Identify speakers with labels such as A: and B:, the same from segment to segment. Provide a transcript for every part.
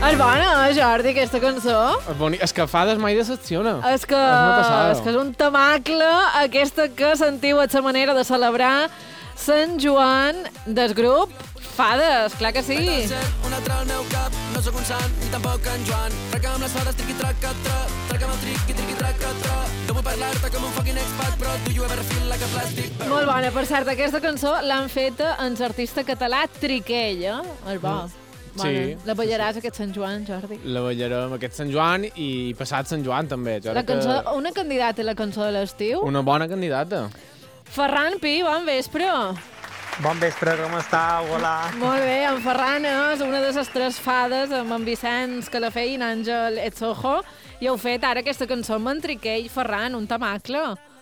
A: És bona, Jordi, aquesta cançó?
B: És que Fades mai decepciona.
A: És que és un temacle, aquesta que sentiu a la manera de celebrar Sant Joan del grup Fades, clar que sí.
C: Un altre al meu cap, no sóc un sant, ni tampoc en Joan. Traca'm les fades, triqui-traca-tra, traca'm el triqui-triqui-traca-tra. No vull parlar-te com un fucking expat, però tu ever feel like a plastic.
A: Molt bona, per cert, aquesta cançó l'han feta en l'artista català Triquell, És bo. Bona.
B: Sí.
A: La ballaràs aquest Sant Joan, Jordi?
B: La ballarem aquest Sant Joan i passat Sant Joan també.
A: La cançó, una candidata a la cançó de l'estiu?
B: Una bona candidata.
A: Ferran Pi, bon vespre.
D: Bon vespre, com estàu? Hola.
A: Molt bé, en Ferran és una de les tres fades amb en Vicenç Calafell i Àngel Etzojo i heu fet ara aquesta cançó amb en Triquell, Ferran, un tamacle.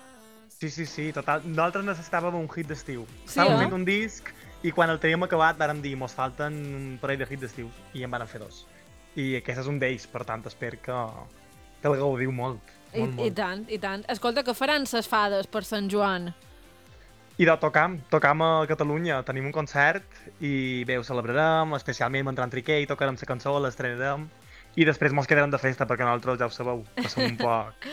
D: Sí, total. Nosaltres necessitàvem un hit d'estiu.
A: Sí,
D: Estàvem fent un disc i quan el teníem acabat vàrem dir mos falten un parell de hits d'estiu i en vàrem fer dos. I aquest és un d'ells, per tant espero que el gaudiu molt.
A: I tant, i tant. Escolta, què faran ses fades per Sant Joan?
D: I de tocam a Catalunya, tenim un concert i bé, ho celebrarem, especialment amb en Triquell, tocarem la cançó, l'estrenarem i després mos quedarem de festa perquè nosaltres ja ho sabeu, que som un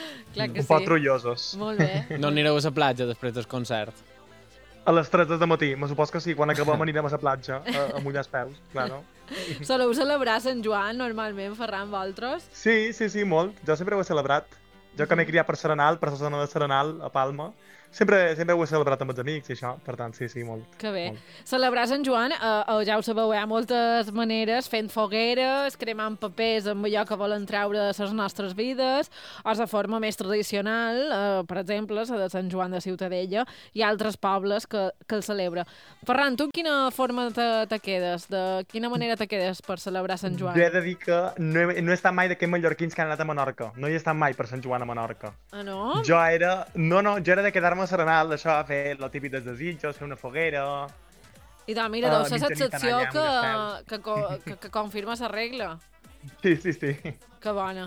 D: poc trullosos.
A: Molt bé.
B: No anireu a la platja després del concert?
D: A les 3 del matí, me supos que sí, quan acabem anirem a la platja a mullar els peus, claro.
A: Soleu celebrar Sant Joan normalment, Ferran, vosaltres?
D: Sí, molt. Jo sempre ho he celebrat. Jo que m'he criat per Serenal, per la zona de Serenal, a Palma, sempre ho he celebrat amb els amics i això, per tant, sí, molt.
A: Que bé.
D: Molt.
A: Celebrar Sant Joan, ja ho sabeu, hi ha moltes maneres, fent fogueres, cremant papers amb allò que volen treure de les nostres vides, o la forma més tradicional, per exemple, la de Sant Joan de Ciutadella, i altres pobles que el celebra. Ferran, tu quina forma te quedes? De quina manera te quedes per celebrar Sant Joan?
D: Jo he de dir que no he estat mai d'aquests mallorquins que han anat a Menorca. No hi he estat mai per Sant Joan a Menorca.
A: Ah, no?
D: Jo era de quedar-me a Serenal, això, fer el típic dels desitjos, fer una foguera...
A: I doncs, mira, deu ser l'excepció que confirma la regla.
D: Sí.
A: Que bona.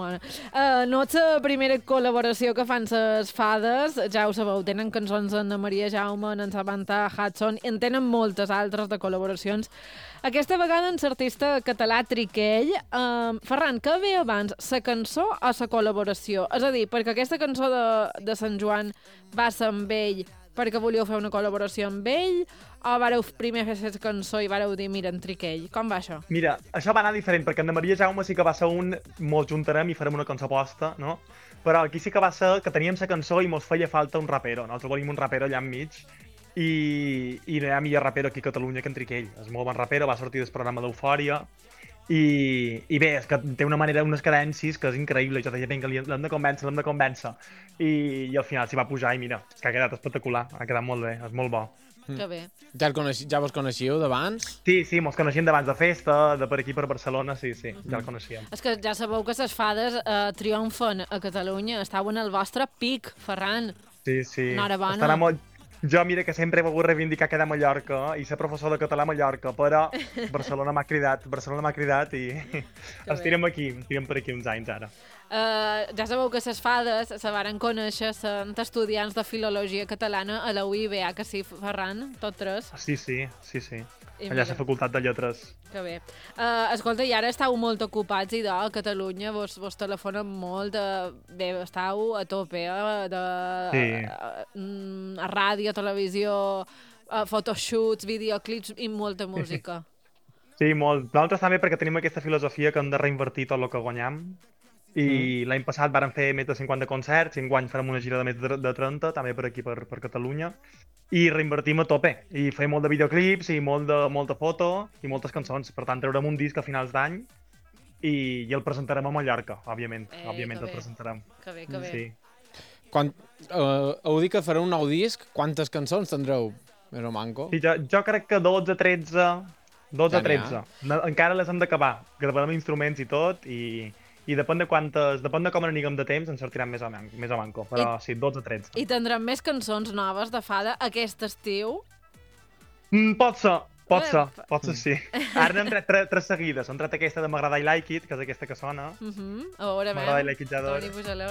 A: No és la primera col·laboració que fan les fades, ja ho sabeu, tenen cançons en Maria Jaume, en Samantha Hudson, i en tenen moltes altres de col·laboracions. Aquesta vegada en l'artista català Triquell. Ferran, què ve abans, la cançó o la col·laboració? És a dir, perquè aquesta cançó de Sant Joan va ser amb ell perquè volíeu fer una col·laboració amb ell, o vareu primer fer la cançó i vareu dir, mira, en Triquell, com va això?
D: Mira, això va anar diferent, perquè en Maria Jaume sí que va ser mos juntarem i farem una cançó posta, no? Però aquí sí que va ser que teníem la cançó i mos feia falta un rapero. Nosaltres volíem un rapero allà enmig, i no hi ha millor rapero aquí a Catalunya que en Triquell. És molt bon rapero, va sortir del programa d'Eufòria, i bé, és que té una manera, unes cadències que és increïble. Jo deia, vinga, l'hem de convèncer. I al final s'hi va pujar i mira, és que ha quedat espectacular, ha quedat molt bé, és molt bo.
A: Que bé.
B: Ja vos coneixíeu d'abans?
D: Sí, mos coneixíem d'abans de festa, de per aquí per Barcelona, sí, ja el coneixíem.
A: És que ja sabeu que les fades triomfen a Catalunya, estaven al vostre pic, Ferran.
D: Sí.
A: Enhorabona.
D: Jo, mira, que sempre he volgut reivindicar quedar a Mallorca i ser professor de català a Mallorca, però Barcelona m'ha cridat i estirem per aquí uns anys ara.
A: Ja sabeu que les fades se varen conèixer sent estudiants de filologia catalana a la UIB, que sí, Ferran? Tot tres?
D: Sí.
A: I
D: allà a la Facultat de Lletres.
A: Que bé. Escolta, i ara estàu molt ocupats i a Catalunya vos telefonen molt, bé, estàu a tope, a ràdio, televisió, photoshoots, videoclips i molta música.
D: Sí, molt. Nosaltres també perquè tenim aquesta filosofia que hem de reinvertir tot el que guanyam. I l'any passat vàrem fer més de 50 concerts, i enguany farem una gira de més de 30, també per aquí, per Catalunya, i reinvertim a tope, i fem molt de videoclips, i molta foto, i moltes cançons. Per tant, traurem un disc a finals d'any, i el presentarem a Mallorca, òbviament el presentarem.
A: Que bé.
D: Sí.
B: Heu dit que fareu un nou disc, quantes cançons tindreu, més o manco?
D: Sí, jo crec que 12-13, encara les hem d'acabar, gravarem instruments i tot, i depèn de com anirem de temps, ens sortiran més o manco, però sí, 12-13.
A: I tindrem més cançons noves de fada aquest estiu?
D: Pot ser, sí. Ara n'hem tret 3 seguides, hem tret aquesta de M'agrada I Like It, que és aquesta que sona.
A: A veure,
D: M'agrada I Like It, ja adoro.
A: Toni, puja-lo.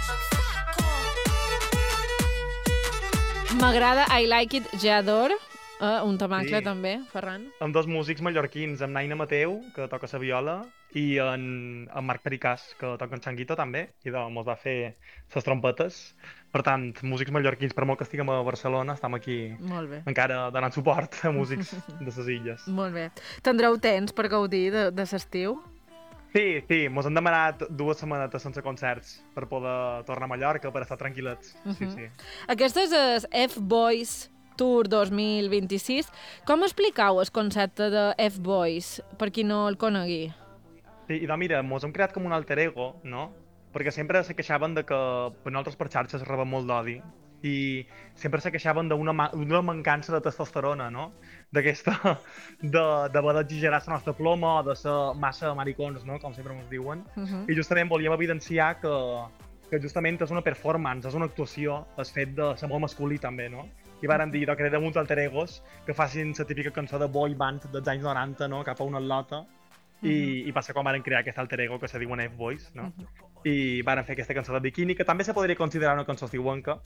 A: M'agrada I Like It, ja adoro. Un temacle
D: Sí.
A: també, Ferran.
D: Amb dos músics mallorquins, amb Naina Mateu, que toca la viola, i en Marc Pericàs, que toca en xanguito també, i mos va fer les trompetes. Per tant, músics mallorquins, per molt que estiguem a Barcelona, estem aquí
A: Molt bé.
D: encara donant suport a músics de les illes.
A: Molt bé. Tindreu temps per gaudir de l'estiu?
D: Sí, mos han demanat 2 setmanetes sense concerts per poder tornar a Mallorca, per estar tranquil·lets. Sí.
A: Aquest és el F-Boys Tour 2026. Com explicau el concepte de F-Boys, per qui no el conegui?
D: Sí, i mira, mos hem creat com un alter ego, no? Perquè sempre se queixaven de que per nosaltres per xarxes rebem molt d'odi i sempre se queixaven d'una mancança de testosterona, no? D'aquesta, d'haver d'exagerar la nostra ploma o de ser massa maricons, no? Com sempre ens diuen. I justament volíem evidenciar que justament és una performance, és una actuació, el fet de ser molt masculí també, no? I varen dir que érem uns alter egos que facin la típica cançó de boy band dels anys 90, no? Cap a una atlota. I va ser quan van crear aquest alter ego que se diuen F-Boys, no? I van fer aquesta cançó de Bikini, que també se podria considerar una cançó estiuenca.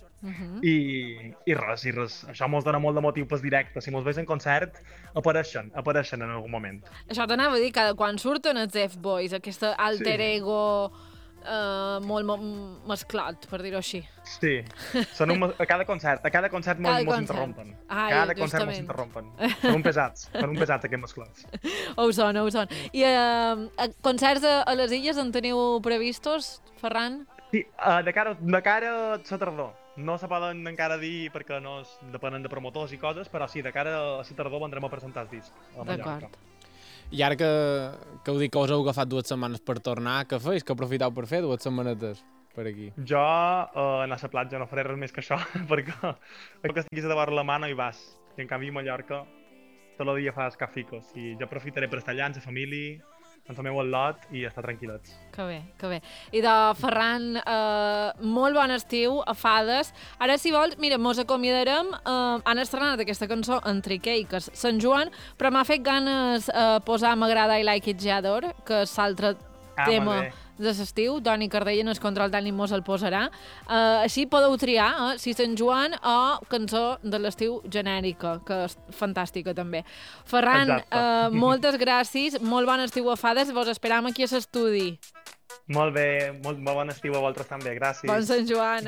D: I res. Això mos dona molt de motiu pel directe. Si mos veus en concert, apareixen en algun moment.
A: Això t'anava a dir, cada quan surten els F-Boys, aquest alter ego molt mesclat, per dir-ho així.
D: Sí, són a cada concert mos interrompen. Cada concert mos interrompen. Són un pesats aquests mesclats.
A: Ho són. I concerts a les illes en teniu previstos, Ferran?
D: Sí, de cara a la tardor. No se poden encara dir perquè no depenen de promotors i coses, però sí, de cara a la tardor vendrem a presentar el disc a Mallorca.
A: D'acord.
B: I ara que heu dit que us heu agafat 2 setmanes per tornar, què feis? Què aprofiteu per fer 2 setmanetes per aquí?
D: Jo a la platja no faré res més que això, perquè que estiguis a davant la mà no hi vas. I en canvi a Mallorca tot el dia fas caficos. I jo aprofitaré per estar allà amb la família, ens tomeu el lot i estar tranquil·lets.
A: Que bé. I de Ferran, molt bon estiu, a Fades. Ara, si vols, mira, mos acomiadarem. Han estrenat aquesta cançó en Triquei, que és Sant Joan, però m'ha fet ganes posar M'agrada I Like It Jador, que és l'altre tema de l'estiu. Doni Cardell en el control tècnic mos el posarà. Així podeu triar si Sant Joan o cançó de l'estiu genèrica, que és fantàstica també. Ferran, moltes gràcies, molt bon estiu a Fades, vos esperam aquí a l'estudi.
D: Molt bé, molt bon estiu a vosaltres també, gràcies.
A: Bon Sant Joan.